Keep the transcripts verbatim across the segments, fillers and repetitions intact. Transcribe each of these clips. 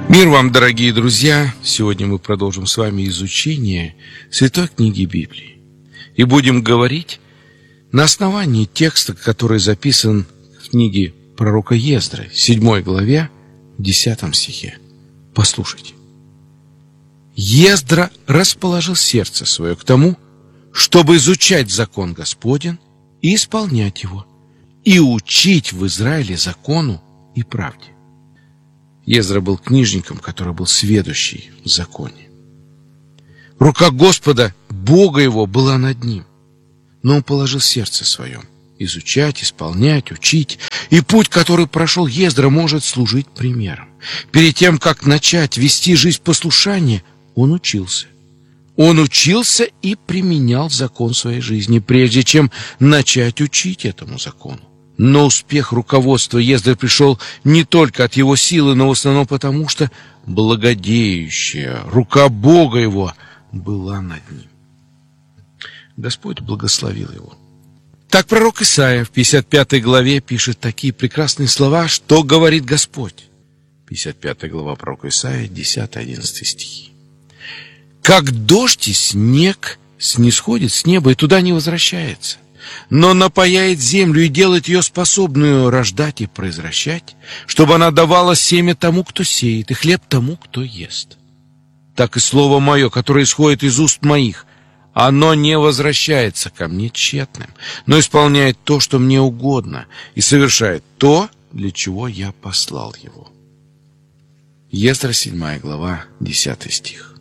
Мир вам, дорогие друзья! Сегодня мы продолжим с вами изучение Святой книги Библии. И будем говорить на основании текста, который записан в книге пророка Ездры, седьмой главе, десятом стихе. Послушайте. Ездра расположил сердце свое к тому, чтобы изучать закон Господень и исполнять его, и учить в Израиле закону и правде. Ездра был книжником, который был сведущий в законе. Рука Господа, Бога его, была над ним, но он положил сердце свое изучать, исполнять, учить, и путь, который прошел Ездра, может служить примером. Перед тем, как начать вести жизнь послушания, он учился. Он учился и применял закон в своей жизни, прежде чем начать учить этому закону. Но успех руководства Ездры пришел не только от его силы, но в основном потому, что благодеющая рука Бога его была над ним. Господь благословил его. Так пророк Исаия в пятьдесят пятой главе пишет такие прекрасные слова, что говорит Господь. пятьдесят пятая глава пророка Исаия, десятый-одиннадцатый стихи. «Как дождь и снег снисходит с неба и туда не возвращается, но напояет землю и делает ее способную рождать и произвращать, чтобы она давала семя тому, кто сеет, и хлеб тому, кто ест. Так и слово мое, которое исходит из уст моих, оно не возвращается ко мне тщетным, но исполняет то, что мне угодно, и совершает то, для чего я послал его». Ездра, седьмая глава, десятый стих.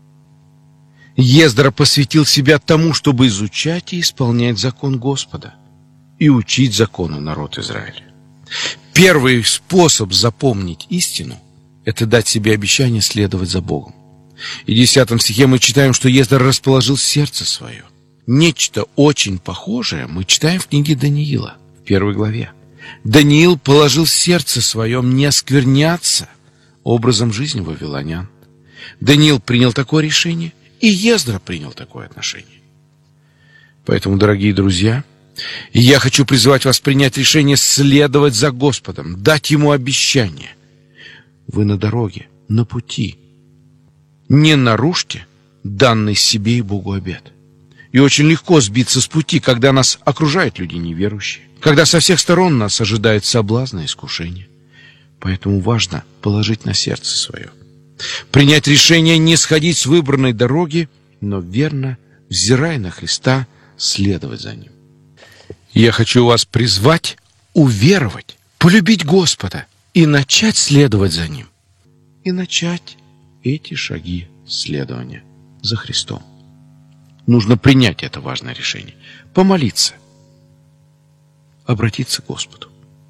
Ездра посвятил себя тому, чтобы изучать и исполнять закон Господа и учить закону народ Израиля. Первый способ запомнить истину – это дать себе обещание следовать за Богом. И в десятом стихе мы читаем, что Ездра расположил сердце свое. Нечто очень похожее мы читаем в книге Даниила, в первой главе. Даниил положил сердце своем не оскверняться образом жизни вавилонян. Даниил принял такое решение, и Ездра принял такое отношение. Поэтому, дорогие друзья, я хочу призвать вас принять решение следовать за Господом, дать Ему обещание. Вы на дороге, на пути. Не нарушьте данный себе и Богу обет. И очень легко сбиться с пути, когда нас окружают люди неверующие, когда со всех сторон нас ожидает соблазн и искушение. Поэтому важно положить на сердце свое. Принять решение не сходить с выбранной дороги, но верно, взирая на Христа, следовать за Ним. Я хочу вас призвать уверовать, полюбить Господа и начать следовать за Ним. И начать эти шаги следования за Христом. Нужно принять это важное решение, помолиться, обратиться к Господу.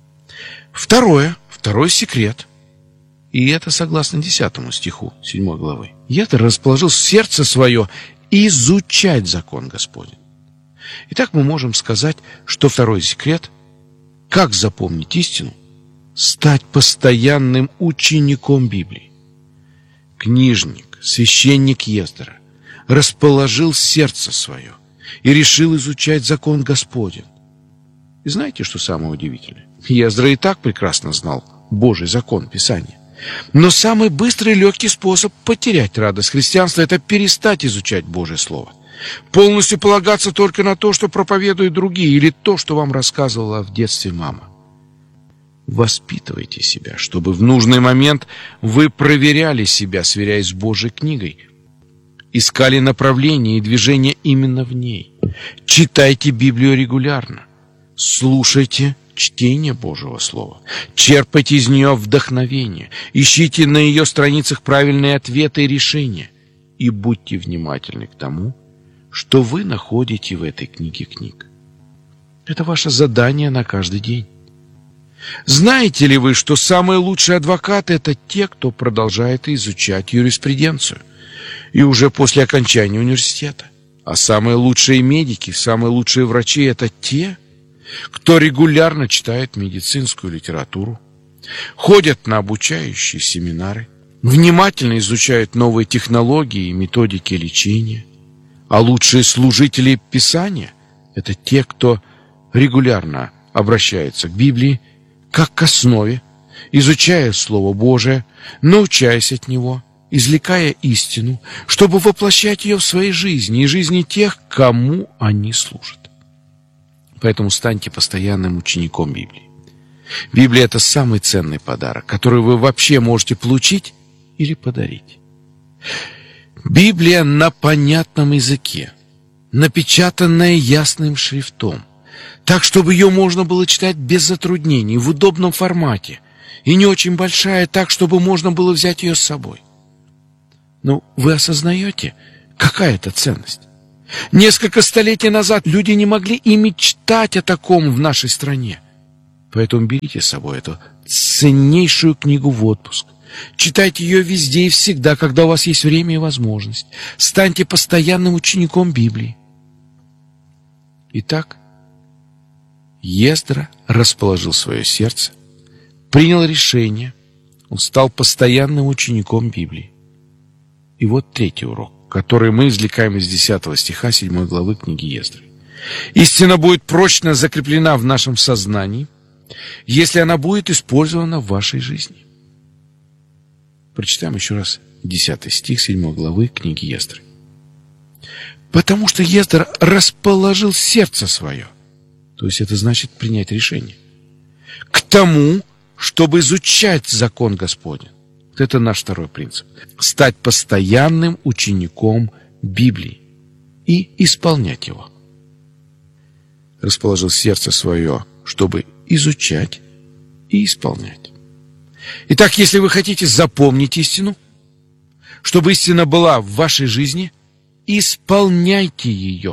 Второе, второй секрет. И это согласно десятому стиху седьмой главы. Ездра расположил сердце свое изучать закон Господень. Итак, мы можем сказать, что второй секрет, как запомнить истину, стать постоянным учеником Библии. Книжник, священник Ездра расположил сердце свое и решил изучать закон Господень. И знаете, что самое удивительное? Ездра и так прекрасно знал Божий закон, Писание. Но самый быстрый и легкий способ потерять радость христианства – это перестать изучать Божье Слово. Полностью полагаться только на то, что проповедуют другие, или то, что вам рассказывала в детстве мама. Воспитывайте себя, чтобы в нужный момент вы проверяли себя, сверяясь с Божьей книгой. Искали направление и движение именно в ней. Читайте Библию регулярно. Слушайте чтение Божьего Слова. Черпайте из нее вдохновение. Ищите на ее страницах правильные ответы и решения. И будьте внимательны к тому, что вы находите в этой книге книг. Это ваше задание на каждый день. Знаете ли вы, что самые лучшие адвокаты – это те, кто продолжает изучать юриспруденцию и уже после окончания университета? А самые лучшие медики, самые лучшие врачи – это те, кто регулярно читает медицинскую литературу, ходят на обучающие семинары, внимательно изучают новые технологии и методики лечения. А лучшие служители Писания – это те, кто регулярно обращается к Библии как к основе, изучая Слово Божие, научаясь от Него, извлекая истину, чтобы воплощать ее в своей жизни и жизни тех, кому они служат. Поэтому станьте постоянным учеником Библии. Библия – это самый ценный подарок, который вы вообще можете получить или подарить. Библия на понятном языке, напечатанная ясным шрифтом, так, чтобы ее можно было читать без затруднений, в удобном формате, и не очень большая, так, чтобы можно было взять ее с собой. Ну, вы осознаете, какая это ценность? Несколько столетий назад люди не могли и мечтать о таком в нашей стране. Поэтому берите с собой эту ценнейшую книгу в отпуск. Читайте ее везде и всегда, когда у вас есть время и возможность. Станьте постоянным учеником Библии. Итак, Ездра расположил свое сердце, принял решение, он стал постоянным учеником Библии. И вот третий урок, который мы извлекаем из десятого стиха седьмой главы книги Ездры. Истина будет прочно закреплена в нашем сознании, если она будет использована в вашей жизни. Прочитаем еще раз десятый стих седьмой главы книги Ездры. Потому что Ездра расположил сердце свое, то есть это значит принять решение, к тому, чтобы изучать закон Господень. Вот это наш второй принцип. Стать постоянным учеником Библии и исполнять его. Расположил сердце свое, чтобы изучать и исполнять. Итак, если вы хотите запомнить истину, чтобы истина была в вашей жизни, исполняйте ее.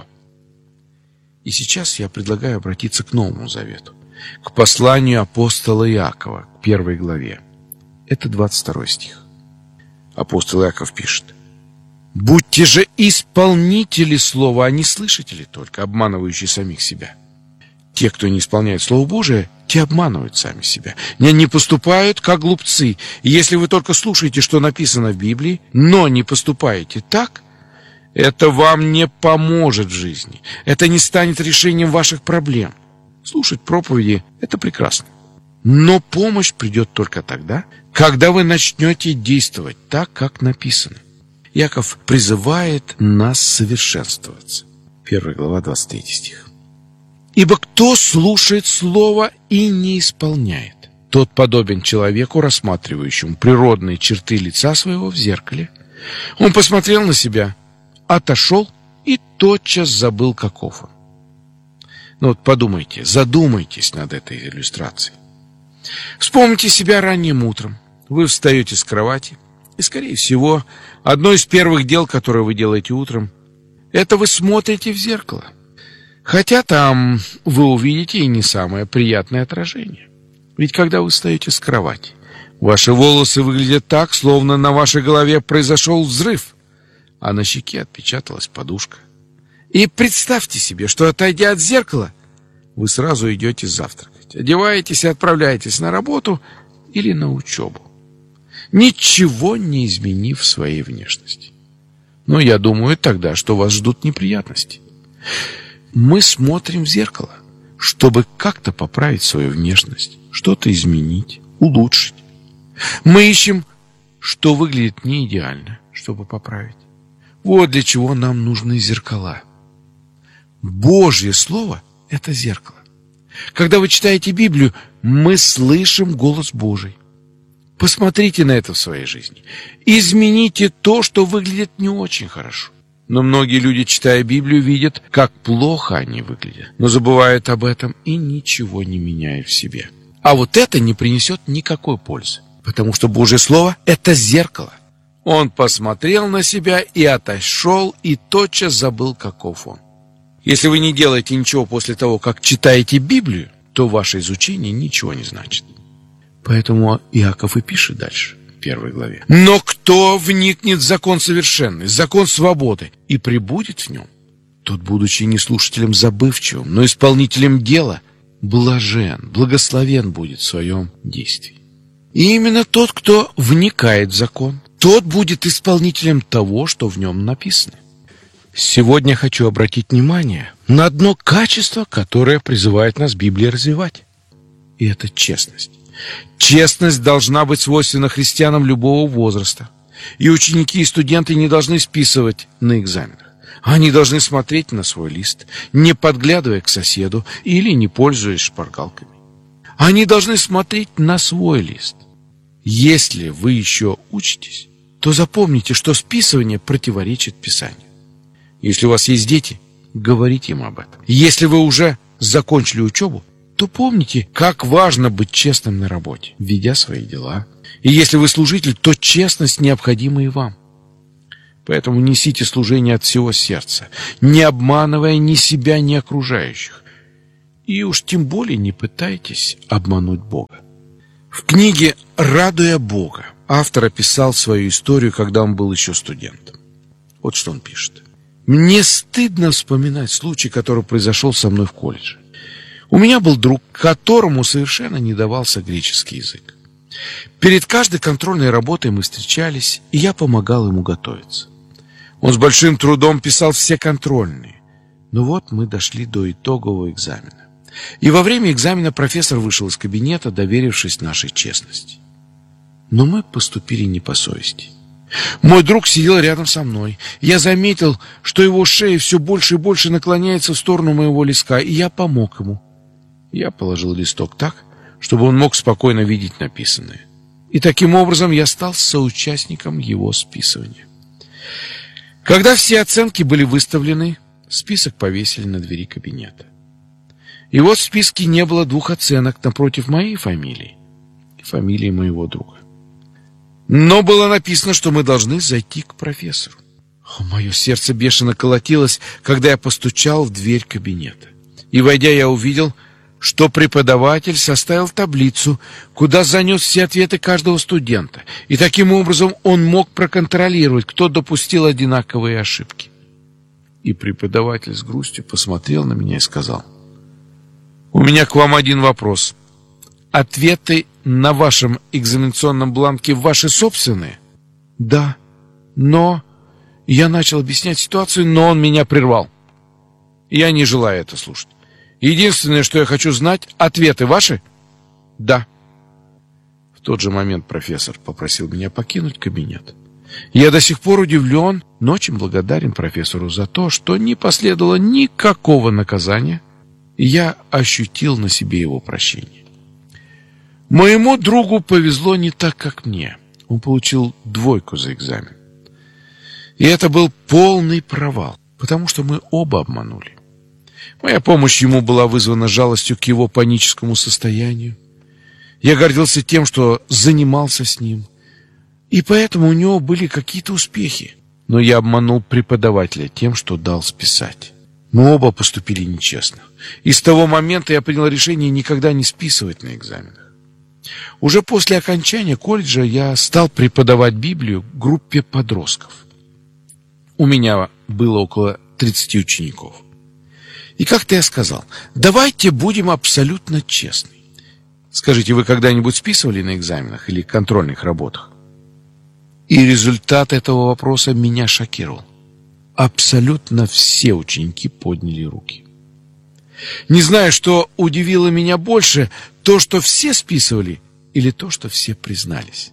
И сейчас я предлагаю обратиться к Новому Завету, к посланию апостола Иакова, к первой главе. Это двадцать второй стих. Апостол Иаков пишет: «Будьте же исполнители слова, а не слышатели только, обманывающие самих себя». Те, кто не исполняет Слово Божие, те обманывают сами себя. Не, не поступают, как глупцы. И если вы только слушаете, что написано в Библии, но не поступаете так, это вам не поможет в жизни. Это не станет решением ваших проблем. Слушать проповеди – это прекрасно. Но помощь придет только тогда, когда вы начнете действовать так, как написано. Иаков призывает нас совершенствоваться. Первая глава, двадцать третий стих. «Ибо кто слушает слово и не исполняет, тот подобен человеку, рассматривающему природные черты лица своего в зеркале. Он посмотрел на себя, отошел и тотчас забыл, каков он». Ну вот подумайте, задумайтесь над этой иллюстрацией. Вспомните себя ранним утром. Вы встаете с кровати, и, скорее всего, одно из первых дел, которое вы делаете утром, это вы смотрите в зеркало. Хотя там вы увидите и не самое приятное отражение. Ведь когда вы встаете с кровати, ваши волосы выглядят так, словно на вашей голове произошел взрыв, а на щеке отпечаталась подушка. И представьте себе, что, отойдя от зеркала, вы сразу идете завтракать, одеваетесь и отправляетесь на работу или на учебу, ничего не изменив в своей внешности. Но я думаю тогда, что вас ждут неприятности. Мы смотрим в зеркало, чтобы как-то поправить свою внешность, что-то изменить, улучшить. Мы ищем, что выглядит не идеально, чтобы поправить. Вот для чего нам нужны зеркала. Божье Слово – это зеркало. Когда вы читаете Библию, мы слышим голос Божий. Посмотрите на это в своей жизни. Измените то, что выглядит не очень хорошо. Но многие люди, читая Библию, видят, как плохо они выглядят, но забывают об этом и ничего не меняют в себе. А вот это не принесет никакой пользы, потому что Божье Слово – это зеркало. Он посмотрел на себя и отошел, и тотчас забыл, каков он. Если вы не делаете ничего после того, как читаете Библию, то ваше изучение ничего не значит. Поэтому Иаков и пишет дальше, в первой главе. «Но кто вникнет в закон совершенный, закон свободы, и пребудет в нем, тот, будучи не слушателем забывчивым, но исполнителем дела, блажен, благословен будет в своем действии». И именно тот, кто вникает в закон, тот будет исполнителем того, что в нем написано. Сегодня хочу обратить внимание на одно качество, которое призывает нас Библия развивать. И это честность. Честность должна быть свойственна христианам любого возраста. И ученики и студенты не должны списывать на экзаменах. Они должны смотреть на свой лист, не подглядывая к соседу или не пользуясь шпаргалками. Они должны смотреть на свой лист. Если вы еще учитесь, то запомните, что списывание противоречит Писанию. Если у вас есть дети, говорите им об этом. Если вы уже закончили учебу, то помните, как важно быть честным на работе, ведя свои дела. И если вы служитель, то честность необходима и вам. Поэтому несите служение от всего сердца, не обманывая ни себя, ни окружающих. И уж тем более не пытайтесь обмануть Бога. В книге «Радуя Бога» автор описал свою историю, когда он был еще студентом. Вот что он пишет. «Мне стыдно вспоминать случай, который произошел со мной в колледже. У меня был друг, которому совершенно не давался греческий язык. Перед каждой контрольной работой мы встречались, и я помогал ему готовиться. Он с большим трудом писал все контрольные. Но вот мы дошли до итогового экзамена. И во время экзамена профессор вышел из кабинета, доверившись нашей честности. Но мы поступили не по совести. Мой друг сидел рядом со мной. Я заметил, что его шея все больше и больше наклоняется в сторону моего листка, и я помог ему. Я положил листок так, чтобы он мог спокойно видеть написанное. И таким образом я стал соучастником его списывания. Когда все оценки были выставлены, список повесили на двери кабинета. И вот в списке не было двух оценок напротив моей фамилии и фамилии моего друга. Но было написано, что мы должны зайти к профессору. О, мое сердце бешено колотилось, когда я постучал в дверь кабинета. И, войдя, я увидел, что преподаватель составил таблицу, куда занес все ответы каждого студента. И таким образом он мог проконтролировать, кто допустил одинаковые ошибки. И преподаватель с грустью посмотрел на меня и сказал: «У меня к вам один вопрос. Ответы на вашем экзаменационном бланке ваши собственные?» «Да, но...» Я начал объяснять ситуацию, но он меня прервал. «Я не желаю это слушать. Единственное, что я хочу знать, ответы ваши?» «Да». В тот же момент профессор попросил меня покинуть кабинет. Я до сих пор удивлен, но очень благодарен профессору за то, что не последовало никакого наказания, и я ощутил на себе его прощение. Моему другу повезло не так, как мне. Он получил двойку за экзамен. И это был полный провал, потому что мы оба обманули. Моя помощь ему была вызвана жалостью к его паническому состоянию. Я гордился тем, что занимался с ним, и поэтому у него были какие-то успехи. Но я обманул преподавателя тем, что дал списать. Мы оба поступили нечестно. И с того момента я принял решение никогда не списывать на экзаменах. Уже после окончания колледжа я стал преподавать Библию группе подростков. У меня было около тридцати учеников. И как-то я сказал: давайте будем абсолютно честны. Скажите, вы когда-нибудь списывали на экзаменах или контрольных работах? И результат этого вопроса меня шокировал. Абсолютно все ученики подняли руки. Не знаю, что удивило меня больше, то, что все списывали, или то, что все признались.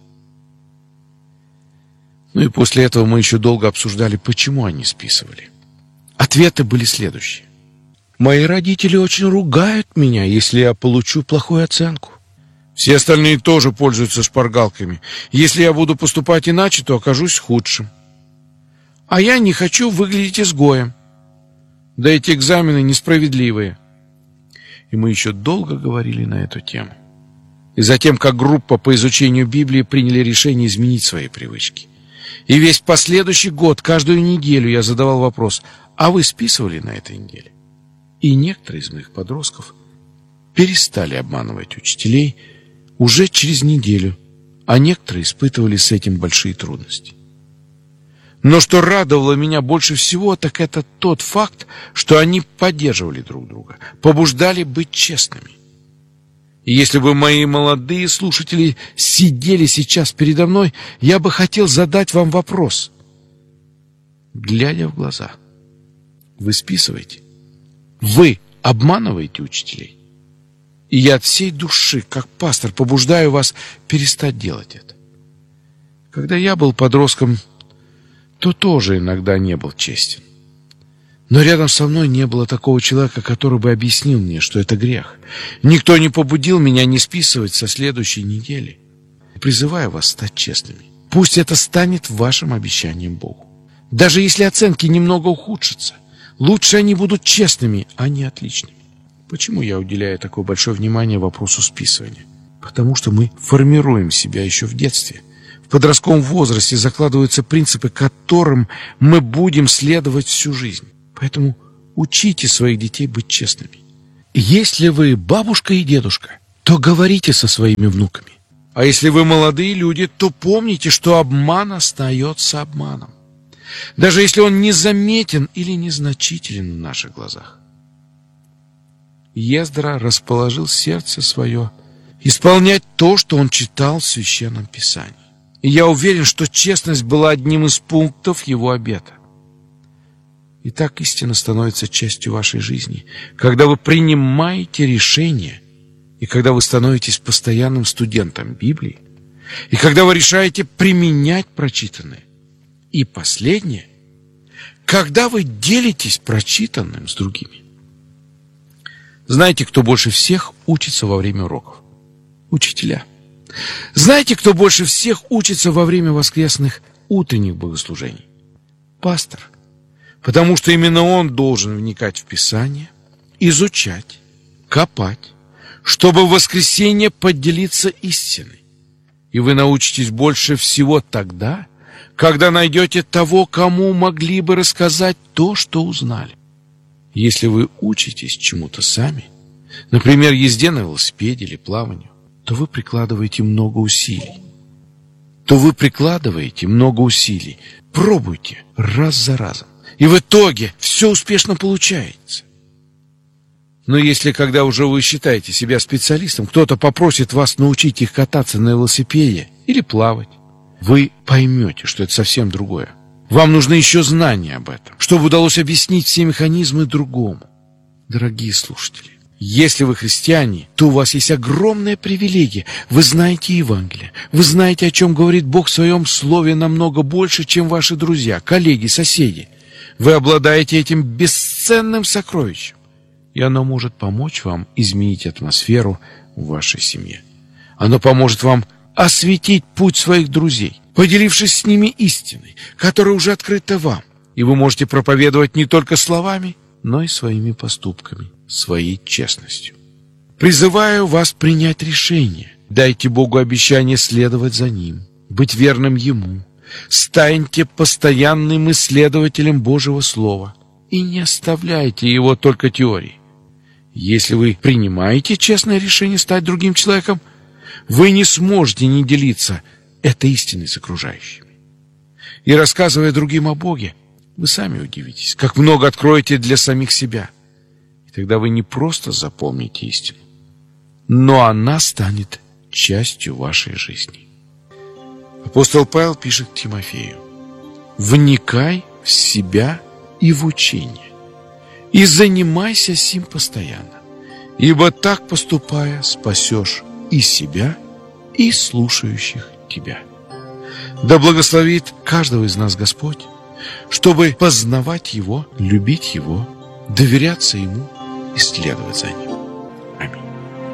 Ну и после этого мы еще долго обсуждали, почему они списывали. Ответы были следующие. Мои родители очень ругают меня, если я получу плохую оценку. Все остальные тоже пользуются шпаргалками. Если я буду поступать иначе, то окажусь худшим. А я не хочу выглядеть изгоем. Да эти экзамены несправедливые. И мы еще долго говорили на эту тему. И затем, как группа по изучению Библии, приняли решение изменить свои привычки. И весь последующий год, каждую неделю я задавал вопрос: а вы списывали на этой неделе? И некоторые из моих подростков перестали обманывать учителей уже через неделю, а некоторые испытывали с этим большие трудности. Но что радовало меня больше всего, так это тот факт, что они поддерживали друг друга, побуждали быть честными. И если бы мои молодые слушатели сидели сейчас передо мной, я бы хотел задать вам вопрос. Глядя в глаза, вы списываете? Вы обманываете учителей? И я от всей души, как пастор, побуждаю вас перестать делать это. Когда я был подростком, то тоже иногда не был честен. Но рядом со мной не было такого человека, который бы объяснил мне, что это грех. Никто не побудил меня не списывать со следующей недели. Призываю вас стать честными. Пусть это станет вашим обещанием Богу. Даже если оценки немного ухудшатся, лучше они будут честными, а не отличными. Почему я уделяю такое большое внимание вопросу списывания? Потому что мы формируем себя еще в детстве. В подростковом возрасте закладываются принципы, которым мы будем следовать всю жизнь. Поэтому учите своих детей быть честными. Если вы бабушка и дедушка, то говорите со своими внуками. А если вы молодые люди, то помните, что обман остается обманом. Даже если он незаметен или незначителен в наших глазах. Ездра расположил сердце свое исполнять то, что он читал в Священном Писании. И я уверен, что честность была одним из пунктов его обета. И так истина становится частью вашей жизни, когда вы принимаете решения, и когда вы становитесь постоянным студентом Библии, и когда вы решаете применять прочитанное. И последнее, когда вы делитесь прочитанным с другими. Знаете, кто больше всех учится во время уроков? Учителя. Знаете, кто больше всех учится во время воскресных утренних богослужений? Пастор. Потому что именно он должен вникать в Писание, изучать, копать, чтобы в воскресенье поделиться истиной. И вы научитесь больше всего тогда, когда найдете того, кому могли бы рассказать то, что узнали. Если вы учитесь чему-то сами, например, езде на велосипеде или плаванию, то вы прикладываете много усилий. То вы прикладываете много усилий. Пробуйте раз за разом. И в итоге все успешно получается. Но если, когда уже вы считаете себя специалистом, кто-то попросит вас научить их кататься на велосипеде или плавать, вы поймете, что это совсем другое. Вам нужны еще знания об этом, чтобы удалось объяснить все механизмы другому. Дорогие слушатели, если вы христиане, то у вас есть огромная привилегия. Вы знаете Евангелие. Вы знаете, о чем говорит Бог в Своем Слове намного больше, чем ваши друзья, коллеги, соседи. Вы обладаете этим бесценным сокровищем, и оно может помочь вам изменить атмосферу в вашей семье. Оно поможет вам осветить путь своих друзей, поделившись с ними истиной, которая уже открыта вам, и вы можете проповедовать не только словами, но и своими поступками, своей честностью. Призываю вас принять решение. Дайте Богу обещание следовать за Ним, быть верным Ему. Станьте постоянным исследователем Божьего Слова и не оставляйте его только теорией. Если вы принимаете честное решение стать другим человеком, вы не сможете не делиться этой истиной с окружающими. И рассказывая другим о Боге, вы сами удивитесь, как много откроете для самих себя. И тогда вы не просто запомните истину, но она станет частью вашей жизни. Апостол Павел пишет к Тимофею: «Вникай в себя и в учение, и занимайся сим постоянно, ибо так, поступая, спасешь и себя, и слушающих тебя». Да благословит каждого из нас Господь, чтобы познавать Его, любить Его, доверяться Ему и следовать за Ним.